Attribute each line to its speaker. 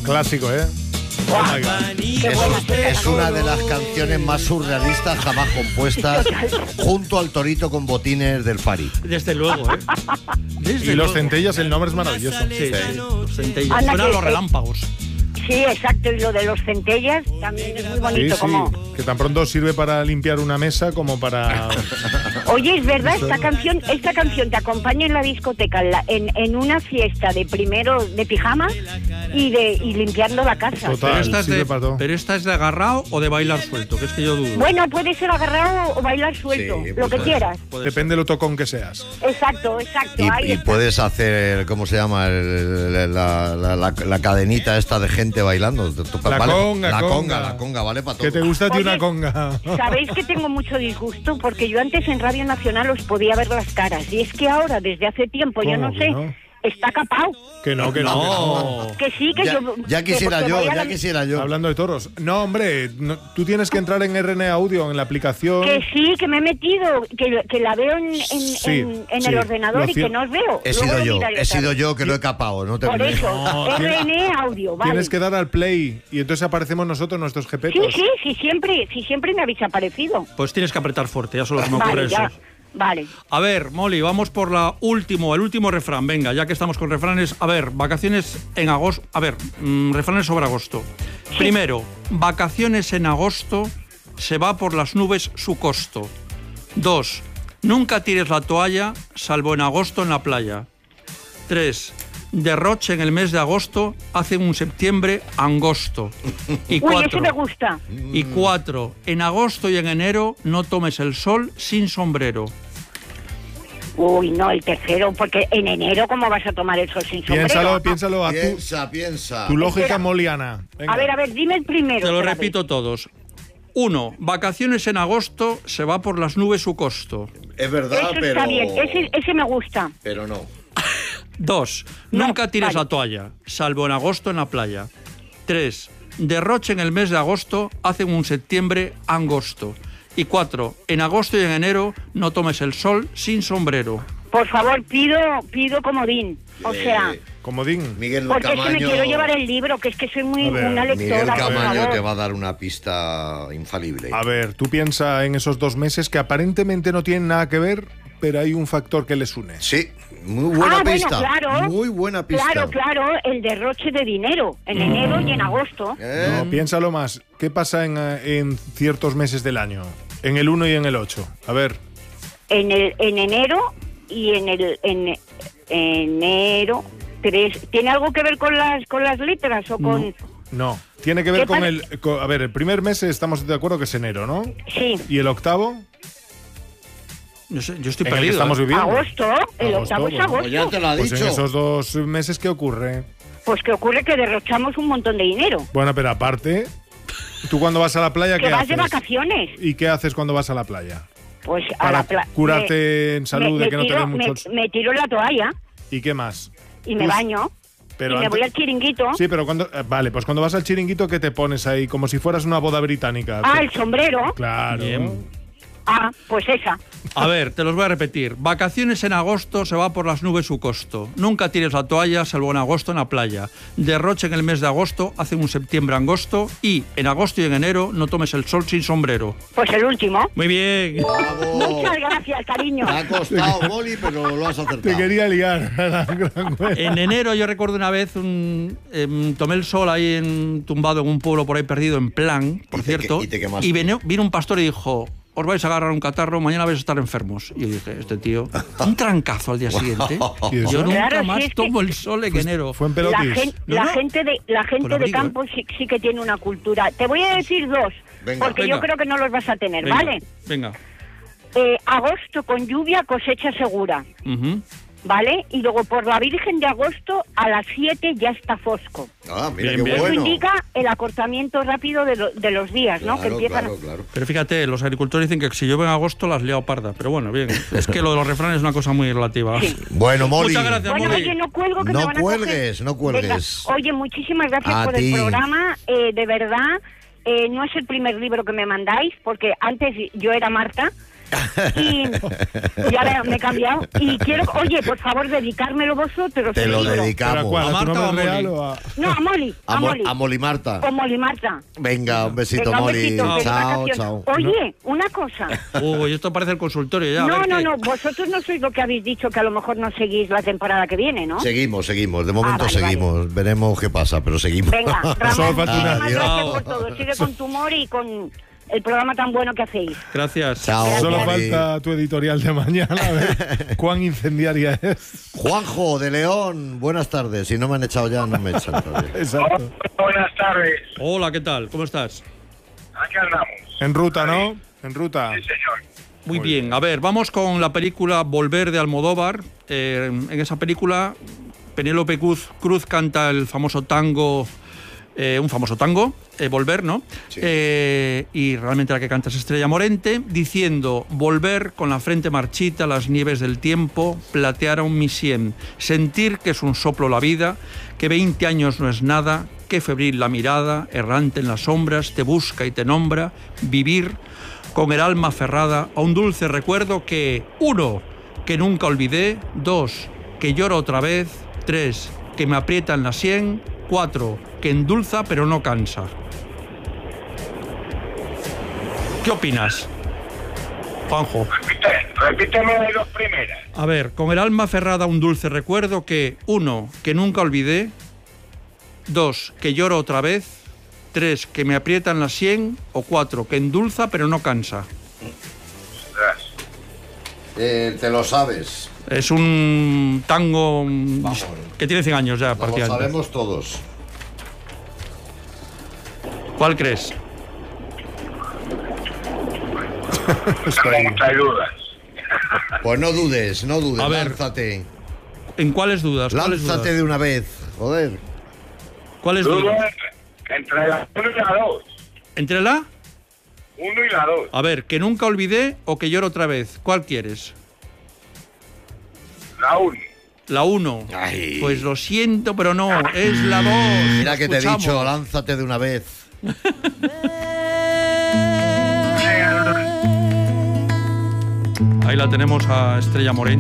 Speaker 1: Clásico, ¿eh? Oh my God.
Speaker 2: Es una de las canciones más surrealistas jamás compuestas, junto al torito con botines del Fari.
Speaker 3: Desde luego, ¿eh?
Speaker 1: Y los centellas, el nombre es maravilloso.
Speaker 3: Sí, los centellas. Suenan los relámpagos.
Speaker 4: Sí, exacto, y lo de los centellas también es muy bonito.
Speaker 1: Sí,
Speaker 4: como...
Speaker 1: que tan pronto sirve para limpiar una mesa como para...
Speaker 4: Oye, es verdad, esta canción te acompaña en la discoteca, en una fiesta de primero de pijama y limpiando la casa.
Speaker 1: Total,
Speaker 3: pero esta es de agarrado o de bailar suelto, que es que yo dudo.
Speaker 4: Bueno, puede ser agarrado o bailar suelto,
Speaker 2: Sí,
Speaker 4: lo que quieras.
Speaker 1: Depende de lo tocón que seas.
Speaker 4: Exacto.
Speaker 2: Y puedes hacer, ¿cómo se llama? La cadenita esta de gente bailando. La conga, vale para todo.
Speaker 1: ¿Qué te gusta a ti
Speaker 4: Oye,
Speaker 1: una conga?
Speaker 4: Sabéis que tengo mucho disgusto porque yo antes en Radio Nacional os podía ver las caras y es que ahora, desde hace tiempo, yo no sé, está capao.
Speaker 1: Que no.
Speaker 4: Que sí, que
Speaker 2: ya quisiera yo.
Speaker 1: Hablando de toros. No, hombre, tú tienes que entrar en RN Audio, en la aplicación.
Speaker 4: Que sí, que me he metido, que la veo en el ordenador y que no os veo.
Speaker 2: He sido yo que lo he capado, no te
Speaker 4: Por
Speaker 2: olvides.
Speaker 4: eso, RN Audio, vale.
Speaker 1: Tienes que dar al play y entonces aparecemos nosotros, nuestros jepetos.
Speaker 4: Sí, siempre me habéis aparecido.
Speaker 3: Pues tienes que apretar fuerte, ya solo me ocurre eso.
Speaker 4: Vale.
Speaker 3: A ver, Molly, vamos por el último refrán. Venga, ya que estamos con refranes. A ver, vacaciones en agosto. A ver, refranes sobre agosto. Sí. Primero, vacaciones en agosto, se va por las nubes su costo. 2. Nunca tires la toalla, salvo en agosto en la playa. 3. Derroche en el mes de agosto, hace un septiembre angosto. Y 4.
Speaker 4: Uy, ese me gusta.
Speaker 3: Y 4. En agosto y en enero no tomes el sol sin sombrero.
Speaker 4: Uy, no, el tercero, porque en enero, ¿cómo vas a tomar el sol sin sombrero?
Speaker 1: Piénsalo.
Speaker 2: Piensa.
Speaker 1: Tu lógica moliana. Venga.
Speaker 4: A ver, dime el primero.
Speaker 3: Te lo repito todos. 1. Vacaciones en agosto, se va por las nubes su costo.
Speaker 2: Es verdad,
Speaker 4: Eso
Speaker 2: pero...
Speaker 4: está bien, ese me gusta.
Speaker 2: Pero no.
Speaker 3: 2. Nunca tires la toalla, salvo en agosto en la playa. 3. Derroche en el mes de agosto, hacen un septiembre angosto. Y 4. En agosto y en enero no tomes el sol sin sombrero.
Speaker 4: Por favor, pido comodín. O sea...
Speaker 1: Comodín.
Speaker 2: Miguel
Speaker 4: porque
Speaker 2: Camaño...
Speaker 4: es que me quiero llevar el libro, que es que soy una lectora.
Speaker 2: Miguel Camaño te va a dar una pista infalible.
Speaker 1: A ver, tú piensa en esos 2 meses que aparentemente no tienen nada que ver, pero hay un factor que les une.
Speaker 2: Sí, muy buena pista.
Speaker 4: Bueno, claro,
Speaker 2: muy buena pista.
Speaker 4: Claro, el derroche de dinero en enero y en agosto.
Speaker 1: No, piénsalo más. ¿Qué pasa en ciertos meses del año? En el 1 y en el 8. A ver.
Speaker 4: En enero y en enero 3. ¿Tiene algo que ver con las letras o con...?
Speaker 1: No, tiene que ver con a ver, el primer mes estamos de acuerdo que es enero, ¿no?
Speaker 4: Sí.
Speaker 1: ¿Y el octavo?
Speaker 3: No sé, yo estoy
Speaker 1: ¿En el que
Speaker 3: perdido.
Speaker 1: estamos viviendo?
Speaker 4: Agosto, el octavo es agosto.
Speaker 2: Pues ya te lo ha
Speaker 1: Pues
Speaker 2: dicho.
Speaker 1: en esos 2 meses, ¿qué ocurre?
Speaker 4: Pues que ocurre que derrochamos un montón de dinero.
Speaker 1: Bueno, pero aparte, ¿tú cuando vas a la playa qué
Speaker 4: Que vas
Speaker 1: haces?
Speaker 4: de vacaciones.
Speaker 1: ¿Y qué haces cuando vas a la playa?
Speaker 4: Pues a
Speaker 1: Para
Speaker 4: la playa.
Speaker 1: curarte en salud de que no te den muchos...
Speaker 4: Me tiro en la toalla
Speaker 1: ¿Y qué más?
Speaker 4: y me baño.
Speaker 1: Pero
Speaker 4: y me voy al chiringuito.
Speaker 1: Sí, pero cuando... Vale, pues cuando vas al chiringuito, ¿qué te pones ahí? Como si fueras una boda británica.
Speaker 4: El sombrero.
Speaker 1: Claro.
Speaker 3: Bien.
Speaker 4: Pues esa.
Speaker 3: A ver, te los voy a repetir. Vacaciones en agosto, se va por las nubes su costo. Nunca tires la toalla, salvo en agosto en la playa. Derroche en el mes de agosto, hace un septiembre angosto. Y en agosto y en enero no tomes el sol sin sombrero.
Speaker 4: Pues el último.
Speaker 3: Muy bien.
Speaker 2: ¡Bravo!
Speaker 4: Muchas gracias, cariño.
Speaker 2: Te ha costado, Molly, pero lo has acertado.
Speaker 1: Te quería liar.
Speaker 3: En enero yo recuerdo una vez tomé el sol ahí tumbado en un pueblo por ahí perdido en Plan, por cierto.
Speaker 2: Y te quemaste.
Speaker 3: Y vino un pastor y dijo: os vais a agarrar un catarro, mañana vais a estar enfermos. Y yo dije, este tío, un trancazo al día siguiente. Yo nunca más tomo el sol en enero.
Speaker 1: Fue en pelotis.
Speaker 4: La gente de campo sí que tiene una cultura. Te voy a decir 2, porque yo creo que no los vas a tener, ¿vale?
Speaker 3: Venga.
Speaker 4: Agosto con lluvia, cosecha segura. ¿Vale? Y luego por la Virgen de agosto a las 7 ya está fosco.
Speaker 2: Mira
Speaker 3: bien,
Speaker 2: qué
Speaker 3: bien.
Speaker 2: bueno.
Speaker 4: Eso indica el acortamiento rápido de los días, ¿no? Que empiezan.
Speaker 2: Claro.
Speaker 3: Pero fíjate, los agricultores dicen que si llueve en agosto las has liado parda. Pero bueno, bien. Es que lo de los refranes es una cosa muy relativa.
Speaker 4: Sí.
Speaker 2: Bueno, Molly.
Speaker 3: Muchas gracias,
Speaker 4: Bueno,
Speaker 3: Molly.
Speaker 4: oye, no cuelgo que me van a coger.
Speaker 2: No cuelgues.
Speaker 4: Venga. Oye, muchísimas gracias
Speaker 2: A
Speaker 4: por
Speaker 2: ti.
Speaker 4: el programa. De verdad, no es el primer libro que me mandáis, porque antes yo era Marta Y ya me he cambiado. Y quiero, oye, por favor, dedicármelo vosotros.
Speaker 2: Te lo
Speaker 4: libro.
Speaker 2: dedicamos.
Speaker 1: ¿A
Speaker 3: Marta
Speaker 1: tu
Speaker 3: o a
Speaker 1: nombre
Speaker 3: Molly?
Speaker 1: real o a...?
Speaker 4: No, a Molly.
Speaker 2: A Molly Marta.
Speaker 4: O Molly Marta.
Speaker 2: Venga, un besito,
Speaker 4: Venga, un
Speaker 2: Molly.
Speaker 4: besito, feliz
Speaker 2: Chao,
Speaker 4: vacaciones.
Speaker 2: chao.
Speaker 4: Oye, una cosa.
Speaker 3: Uy, esto parece el consultorio ya. a
Speaker 4: No,
Speaker 3: ver
Speaker 4: no,
Speaker 3: qué-
Speaker 4: no. Vosotros no sois lo que habéis dicho, que a lo mejor no seguís la temporada que viene, ¿no?
Speaker 2: Seguimos. De momento
Speaker 4: vale,
Speaker 2: seguimos. Veremos qué pasa, pero seguimos.
Speaker 4: Venga,
Speaker 1: Solo
Speaker 4: Ramón,
Speaker 1: falta una.
Speaker 4: muchísimas gracias
Speaker 3: Adiós.
Speaker 4: por todo. Sigue con tu humor y con el programa tan bueno que hacéis.
Speaker 3: Gracias.
Speaker 2: Chao.
Speaker 1: Solo
Speaker 2: Molly.
Speaker 1: falta tu editorial de mañana, a ver cuán incendiaria es.
Speaker 2: Juanjo de León, buenas tardes. Si no me han echado ya, no me echan todavía.
Speaker 1: Exacto.
Speaker 5: Buenas tardes.
Speaker 3: Hola, ¿qué tal? ¿Cómo estás?
Speaker 5: Aquí andamos.
Speaker 1: En ruta, ¿no? En ruta.
Speaker 5: Sí, señor.
Speaker 3: Muy bien. A ver, vamos con la película Volver de Almodóvar. En esa película, Penélope Cruz canta el famoso tango, un famoso tango, Volver, ¿no?
Speaker 2: Sí.
Speaker 3: Y realmente la que canta es Estrella Morente, diciendo: volver con la frente marchita, las nieves del tiempo platearon mi sien. Sentir que es un soplo la vida, que 20 años no es nada, que febril la mirada, errante en las sombras, te busca y te nombra, vivir con el alma aferrada a un dulce recuerdo que, 1, que nunca olvidé, 2, que lloro otra vez, 3, que me aprieta en la sien, 4, que endulza pero no cansa. ¿Qué opinas, Juanjo?
Speaker 5: Repíteme las dos primeras.
Speaker 3: A ver, con el alma aferrada a un dulce recuerdo que, 1, que nunca olvidé, 2, que lloro otra vez, 3, que me aprieta en la sien, o 4, que endulza pero no cansa.
Speaker 2: Te lo sabes.
Speaker 3: Es un tango
Speaker 2: Vamos.
Speaker 3: que tiene 100 años ya,
Speaker 2: Lo
Speaker 3: prácticamente.
Speaker 2: sabemos todos.
Speaker 3: ¿Cuál crees?
Speaker 5: Tengo muchas dudas.
Speaker 2: Pues no dudes,
Speaker 3: A ver.
Speaker 2: lánzate.
Speaker 3: ¿En cuáles dudas? ¿Cuáles
Speaker 2: Lánzate
Speaker 3: dudas?
Speaker 2: de una vez, joder.
Speaker 3: ¿Cuáles
Speaker 5: Dudo
Speaker 3: dudas?
Speaker 5: entre la 1 y la 2.
Speaker 3: ¿Entre la?
Speaker 5: 1 y la 2.
Speaker 3: A ver, que nunca olvidé o que lloro otra vez. ¿Cuál quieres?
Speaker 5: La 1.
Speaker 3: La 1.
Speaker 2: Ay.
Speaker 3: Pues lo siento, pero no, es la 2.
Speaker 2: Mira que te he dicho, lánzate de una vez.
Speaker 3: Ahí la tenemos a Estrella Morente.